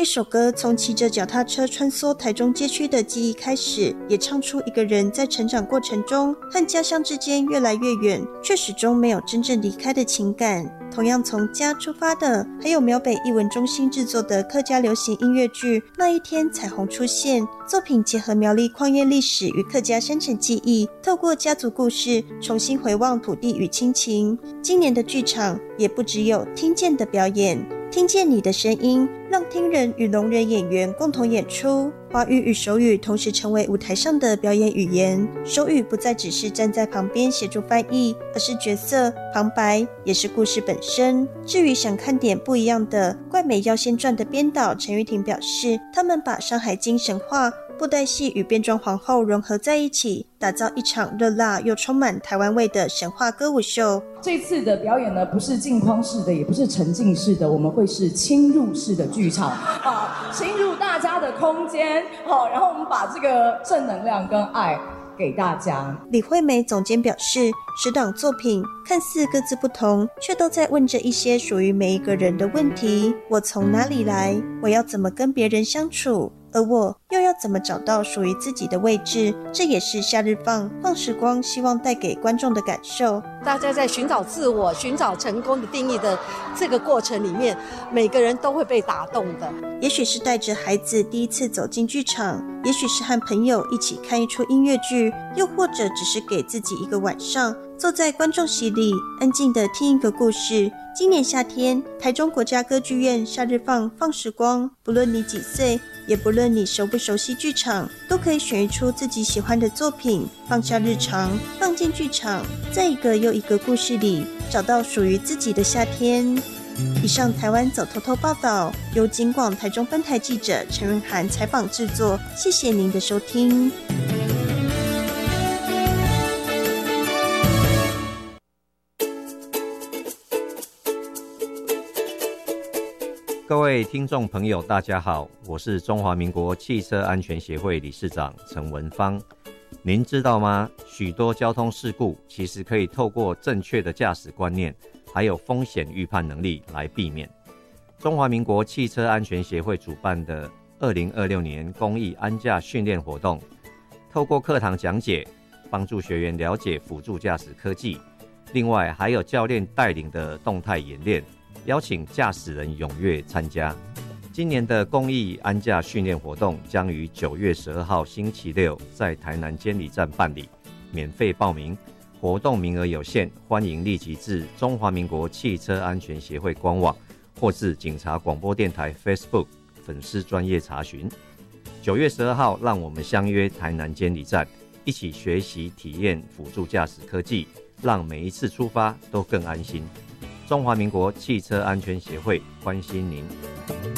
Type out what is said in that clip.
一首歌从骑着脚踏车穿梭台中街区的记忆开始，也唱出一个人在成长过程中和家乡之间越来越远，却始终没有真正离开的情感。同样从家出发的，还有苗北艺文中心制作的客家流行音乐剧《那一天彩虹出现》，作品结合苗栗矿业历史与客家山城记忆，透过家族故事重新回望土地与亲情。今年的剧场也不只有听见的表演，听见你的声音，让听人与聋人演员共同演出。华语与手语同时成为舞台上的表演语言，手语不再只是站在旁边协助翻译，而是角色旁白，也是故事本身。至于想看点不一样的，怪美妖仙传的编导陈玉婷表示，他们把山海经神话、布袋戏与变装皇后融合在一起，打造一场热辣又充满台湾味的神话歌舞秀。 这次的表演呢，不是镜框式的，也不是沉浸式的，我们会是侵入式的剧场侵入大家的空间，然后我们把这个正能量跟爱给大家。 李惠美总监表示，10档作品看似各自不同，却都在问着一些属于每一个人的问题：我从哪里来？我要怎么跟别人相处？而我又要怎么找到属于自己的位置？这也是夏日放时光希望带给观众的感受。 大家在寻找自我、寻找成功的定义的这个过程里面，每个人都会被打动的。 也许是带着孩子第一次走进剧场，也许是和朋友一起看一出音乐剧，又或者只是给自己一个晚上，坐在观众席里安静地听一个故事。今年夏天，台中国家歌剧院夏日放时光，不论你几岁，也不论你熟不熟悉剧场，都可以选一出自己喜欢的作品，放下日常，放进剧场，在一个又一个故事里找到属于自己的夏天。以上台湾走透透报道，由警广台中分台记者陈润涵采访制作，谢谢您的收听。 各位听众朋友大家好，我是中华民国汽车安全协会理事长陈文芳。您知道吗？许多交通事故其实可以透过正确的驾驶观念还有风险预判能力来避免。中华民国汽车安全协会主办的2026年公益安驾训练活动，透过课堂讲解帮助学员了解辅助驾驶科技，另外还有教练带领的动态演练，邀请驾驶人踊跃参加。今年的公益安驾训练活动将于9月12号星期六在台南监理站办理，免费报名，活动名额有限，欢迎立即至中华民国汽车安全协会官网或至警察广播电台 Facebook 粉丝专页查询。9月12号，让我们相约台南监理站，一起学习体验辅助驾驶科技，让每一次出发都更安心。中华民国汽车安全协会关心您。